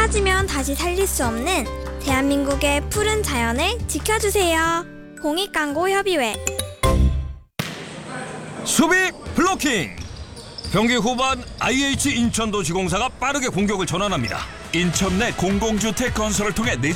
사라지면 다시 살릴 수 없는 대한민국의 푸른 자연을 지켜주세요. 공익광고협의회. 수비 블로킹. 경기 후반 IH 인천도시공사가 빠르게 공격을 전환합니다. 인천 내 공공주택 건설을 통해